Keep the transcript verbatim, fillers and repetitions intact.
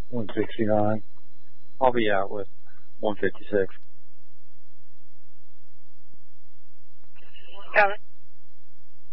one sixty-nine. I'll be out with one fifty-six. Got it.